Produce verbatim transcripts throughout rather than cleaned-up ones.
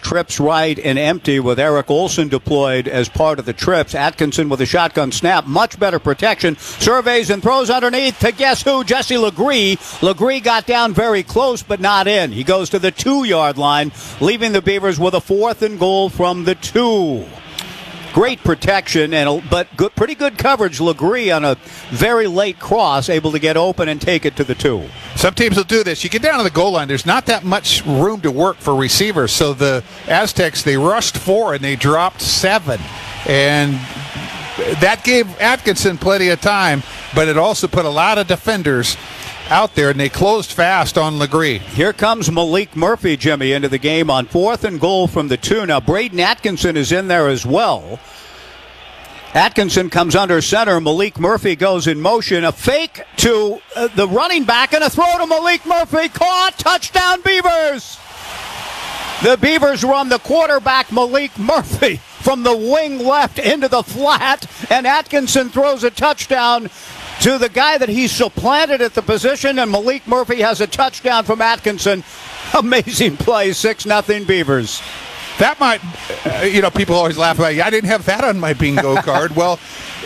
trips right and empty with Eric Olson deployed as part of the trips. Atkinson with a shotgun snap. Much better protection. Surveys and throws underneath to guess who? Jesse Legree. Legree got down very close but not in. He goes to the two-yard line, leaving the Beavers with a fourth and goal from the two. Great protection, and but good, pretty good coverage. Legree on a very late cross, able to get open and take it to the two. Some teams will do this. You get down to the goal line, there's not that much room to work for receivers. So the Aztecs, they rushed four and they dropped seven. And that gave Atkinson plenty of time, but it also put a lot of defenders out there, and they closed fast on Legree. Here comes Malik Murphy, Jimmy, into the game on fourth and goal from the two. Now, Braden Atkinson is in there as well. Atkinson comes under center. Malik Murphy goes in motion. A fake to uh, the running back and a throw to Malik Murphy. Caught. Touchdown, Beavers. The Beavers run the quarterback, Malik Murphy, from the wing left into the flat, and Atkinson throws a touchdown to the guy that he supplanted at the position, and Malik Murphy has a touchdown from Atkinson. Amazing play, six nothing Beavers. That might, uh, you know, people always laugh about, I didn't have that on my bingo card. Well,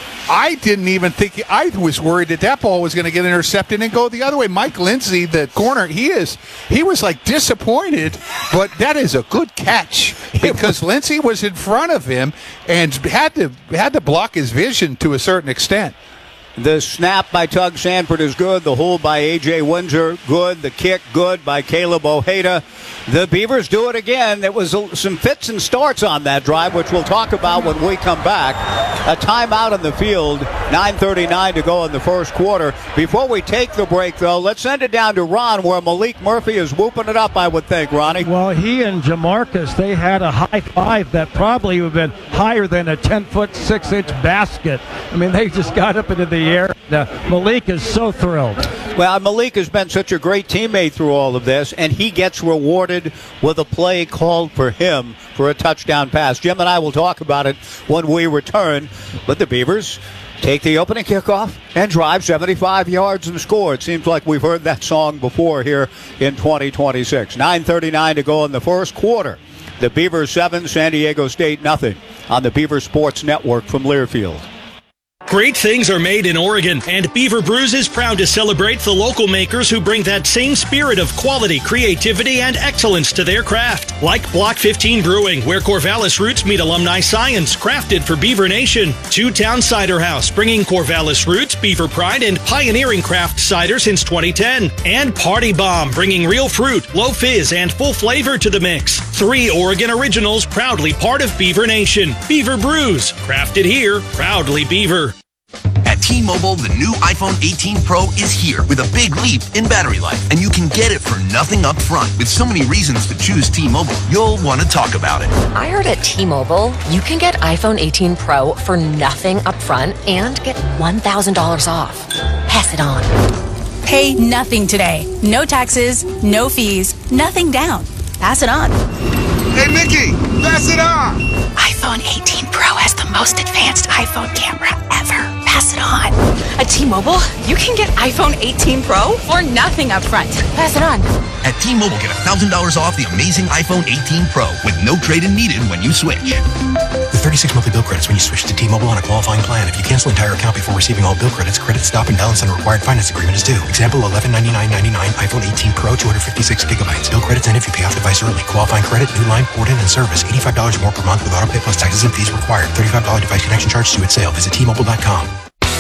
I didn't even think, I was worried that that ball was going to get intercepted and go the other way. Mike Lindsay, the corner, he is, he was like disappointed, but that is a good catch because Lindsay was in front of him and had to, had to block his vision to a certain extent. The snap by Tug Sanford is good. The hold by A J. Windsor, good. The kick, good by Caleb Ojeda. The Beavers do it again. There was some fits and starts on that drive, which we'll talk about when we come back. A timeout on the field, nine thirty-nine to go in the first quarter. Before we take the break, though, let's send it down to Ron, where Malik Murphy is whooping it up, I would think, Ronnie. Well, he and Jamarcus, they had a high five that probably would have been higher than a ten-foot, six-inch basket. I mean, they just got up into the air. Uh, Malik is so thrilled. Well, Malik has been such a great teammate through all of this, and he gets rewarded with a play called for him for a touchdown pass. Jim and I will talk about it when we return, but the Beavers take the opening kickoff and drive seventy-five yards and score. It seems like we've heard that song before here in twenty twenty-six. nine thirty-nine to go in the first quarter. The Beavers seven, San Diego State nothing on the Beaver Sports Network from Learfield. Great things are made in Oregon, and Beaver Brews is proud to celebrate the local makers who bring that same spirit of quality, creativity, and excellence to their craft. Like Block fifteen Brewing, where Corvallis roots meet alumni science, crafted for Beaver Nation. Two Town Cider House, bringing Corvallis roots, Beaver pride, and pioneering craft cider since twenty ten. And Party Bomb, bringing real fruit, low fizz, and full flavor to the mix. Three Oregon originals, proudly part of Beaver Nation. Beaver Brews, crafted here, proudly Beaver. At T-Mobile, the new iPhone eighteen Pro is here with a big leap in battery life, and you can get it for nothing up front. With so many reasons to choose T-Mobile, you'll want to talk about it. I heard at T-Mobile, you can get iPhone eighteen Pro for nothing up front and get one thousand dollars off. Pass it on. Pay nothing today. No taxes, no fees, nothing down. Pass it on. Hey, Mickey, pass it on. iPhone eighteen Pro has the most advanced iPhone camera ever. Pass it on. At T-Mobile, you can get iPhone eighteen Pro for nothing up front. Pass it on. At T-Mobile, get one thousand dollars off the amazing iPhone eighteen Pro with no trade-in needed when you switch. With thirty-six monthly bill credits when you switch to T-Mobile on a qualifying plan. If you cancel entire account before receiving all bill credits, credit stop and balance on a required finance agreement is due. Example, eleven ninety-nine ninety-nine iPhone eighteen Pro, two hundred fifty-six gigabytes. Bill credits end if you pay off device early. Qualifying credit, new line, port in, and service. eighty-five dollars more per month with auto pay plus taxes and fees required. thirty-five dollars device connection charge due at sale. Visit T Mobile dot com.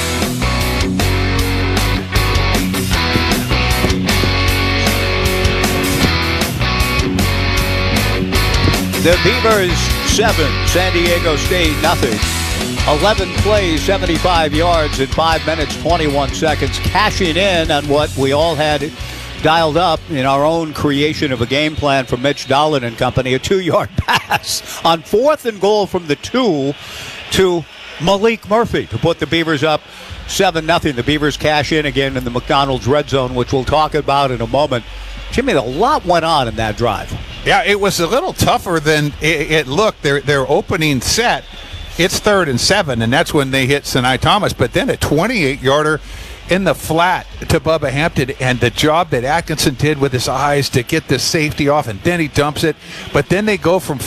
The Beavers seven, San Diego State nothing. eleven plays, seventy-five yards in five minutes, twenty-one seconds. Cashing in on what we all had dialed up in our own creation of a game plan from Mitch Dolan and company. A two-yard pass on fourth and goal from the two to Malik Murphy to put the Beavers up seven nothing. The Beavers cash in again in the McDonald's red zone, which we'll talk about in a moment. Jimmy, a lot went on in that drive. Yeah, it was a little tougher than it, it looked. Their their opening set, it's third and seven, and that's when they hit Sinai Thomas. But then a twenty-eight-yarder in the flat to Bubba Hampton, and the job that Atkinson did with his eyes to get the safety off, and then he dumps it. But then they go from